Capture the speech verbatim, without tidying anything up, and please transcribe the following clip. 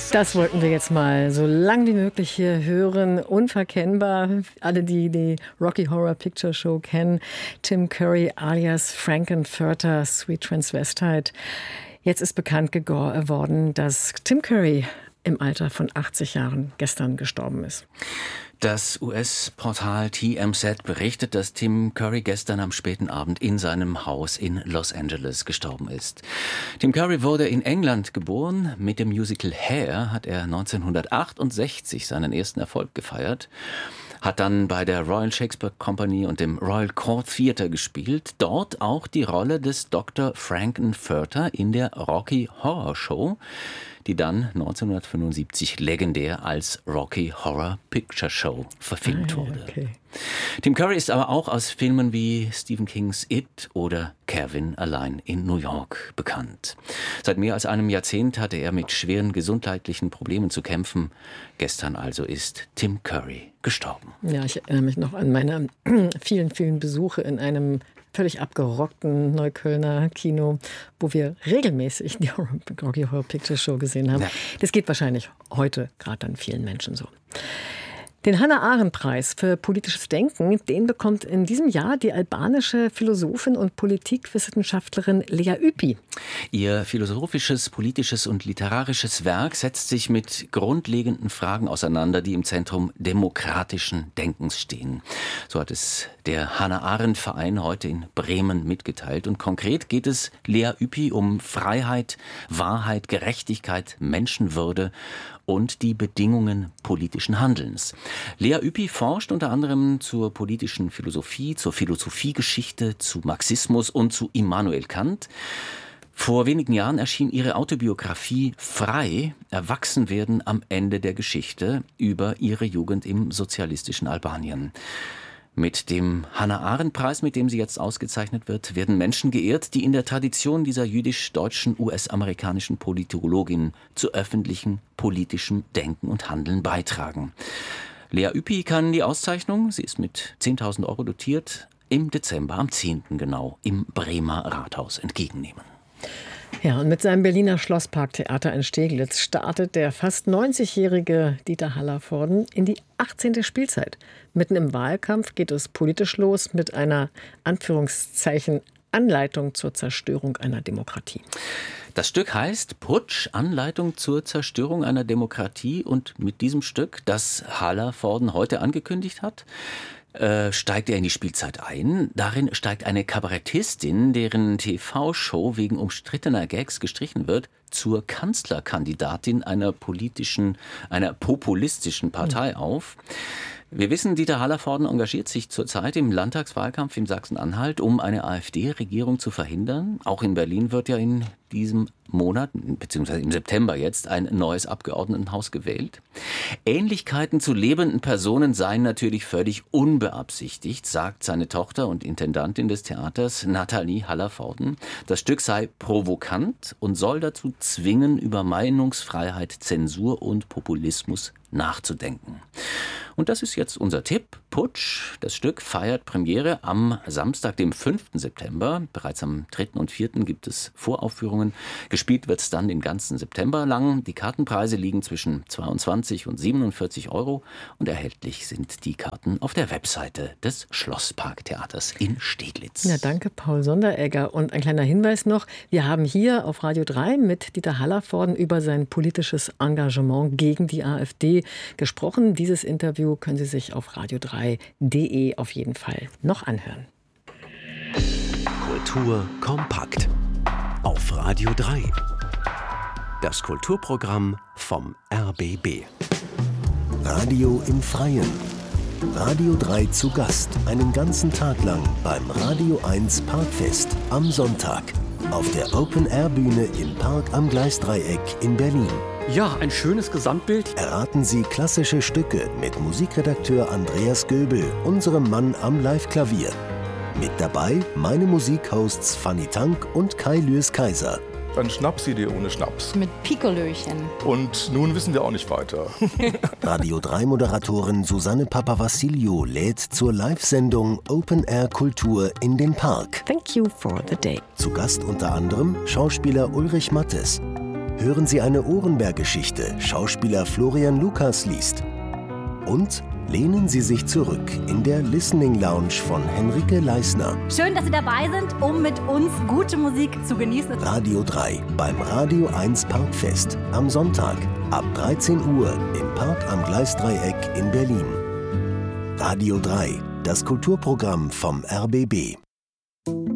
Das wollten wir jetzt mal so lang wie möglich hier hören. Unverkennbar. Alle, die die Rocky Horror Picture Show kennen. Tim Curry alias Frank-N-Furter, Sweet Transvestite. Jetzt ist bekannt geworden, dass Tim Curry im Alter von achtzig Jahren gestern gestorben ist. Das U S-Portal T M Z berichtet, dass Tim Curry gestern am späten Abend in seinem Haus in Los Angeles gestorben ist. Tim Curry wurde in England geboren. Mit dem Musical Hair hat er neunzehnhundertachtundsechzig seinen ersten Erfolg gefeiert. Hat dann bei der Royal Shakespeare Company und dem Royal Court Theatre gespielt. Dort auch die Rolle des Doktor Frank-N-Furter in der Rocky Horror Show, die dann neunzehnhundertfünfundsiebzig legendär als Rocky Horror Picture Show verfilmt ah, wurde. Okay. Tim Curry ist aber auch aus Filmen wie Stephen Kings It oder Kevin allein in New York bekannt. Seit mehr als einem Jahrzehnt hatte er mit schweren gesundheitlichen Problemen zu kämpfen. Gestern also ist Tim Curry gestorben. Ja, ich erinnere mich noch an meine vielen, vielen Besuche in einem völlig abgerockten Neuköllner Kino, wo wir regelmäßig die Rocky Horror Picture Show gesehen haben. Ja. Das geht wahrscheinlich heute gerade an vielen Menschen so. Den Hannah-Arendt-Preis für politisches Denken, den bekommt in diesem Jahr die albanische Philosophin und Politikwissenschaftlerin Lea Ypi. Ihr philosophisches, politisches und literarisches Werk setzt sich mit grundlegenden Fragen auseinander, die im Zentrum demokratischen Denkens stehen. So hat es der Hannah-Arendt-Verein heute in Bremen mitgeteilt. Und konkret geht es Lea Ypi um Freiheit, Wahrheit, Gerechtigkeit, Menschenwürde und die Bedingungen politischen Handelns. Lea Ypi forscht unter anderem zur politischen Philosophie, zur Philosophiegeschichte, zu Marxismus und zu Immanuel Kant. Vor wenigen Jahren erschien ihre Autobiografie Frei, Erwachsenwerden am Ende der Geschichte über ihre Jugend im sozialistischen Albanien. Mit dem Hannah-Arendt-Preis, mit dem sie jetzt ausgezeichnet wird, werden Menschen geehrt, die in der Tradition dieser jüdisch-deutschen U S-amerikanischen Politologin zu öffentlichem politischem Denken und Handeln beitragen. Lea Ypi kann die Auszeichnung, sie ist mit zehntausend Euro dotiert, im Dezember am zehnten genau im Bremer Rathaus entgegennehmen. Ja, und mit seinem Berliner Schlossparktheater in Steglitz startet der fast neunzigjährige Dieter Hallervorden in die achtzehnte Spielzeit. Mitten im Wahlkampf geht es politisch los mit einer, Anführungszeichen, Anleitung zur Zerstörung einer Demokratie. Das Stück heißt Putsch, Anleitung zur Zerstörung einer Demokratie. Und mit diesem Stück, das Hallervorden heute angekündigt hat, Äh, steigt er in die Spielzeit ein. Darin steigt eine Kabarettistin, deren T V-Show wegen umstrittener Gags gestrichen wird, zur Kanzlerkandidatin einer politischen, einer populistischen Partei auf. Wir wissen, Dieter Hallervorden engagiert sich zurzeit im Landtagswahlkampf in Sachsen-Anhalt, um eine AfD-Regierung zu verhindern. Auch in Berlin wird ja in diesem Monat, beziehungsweise im September jetzt, ein neues Abgeordnetenhaus gewählt. Ähnlichkeiten zu lebenden Personen seien natürlich völlig unbeabsichtigt, sagt seine Tochter und Intendantin des Theaters, Nathalie Hallervorden. Das Stück sei provokant und soll dazu zwingen, über Meinungsfreiheit, Zensur und Populismus nachzudenken. Und das ist jetzt unser Tipp. Putsch, das Stück feiert Premiere am Samstag, dem fünften September. Bereits am dritten und vierten gibt es Voraufführungen. Gespielt wird es dann den ganzen September lang. Die Kartenpreise liegen zwischen zweiundzwanzig und siebenundvierzig Euro. Und erhältlich sind die Karten auf der Webseite des Schlossparktheaters in Steglitz. Ja, danke, Paul Sonderegger. Und ein kleiner Hinweis noch. Wir haben hier auf Radio drei mit Dieter Hallervorden über sein politisches Engagement gegen die AfD gesprochen. Dieses Interview können Sie sich auf radio drei punkt de auf jeden Fall noch anhören. Kultur kompakt auf Radio drei. Das Kulturprogramm vom R B B. Radio im Freien. Radio drei zu Gast, einen ganzen Tag lang beim Radio eins Parkfest am Sonntag auf der Open-Air-Bühne im Park am Gleisdreieck in Berlin. Ja, ein schönes Gesamtbild. Erraten Sie klassische Stücke mit Musikredakteur Andreas Göbel, unserem Mann am Live-Klavier. Mit dabei meine Musikhosts Fanny Tank und Kai Lües Kaiser. Eine Schnapsidee ohne Schnaps. Mit Pikolöchen. Und nun wissen wir auch nicht weiter. Radio drei Moderatorin Susanne Papavassiliou lädt zur Live-Sendung Open Air Kultur in den Park. Thank you for the day. Zu Gast unter anderem Schauspieler Ulrich Mattes, hören Sie eine Orenberg-Geschichte, Schauspieler Florian Lukas liest. Und lehnen Sie sich zurück in der Listening Lounge von Henrike Leisner. Schön, dass Sie dabei sind, um mit uns gute Musik zu genießen. Radio drei beim Radio eins Parkfest am Sonntag ab dreizehn Uhr im Park am Gleisdreieck in Berlin. Radio drei, das Kulturprogramm vom R B B.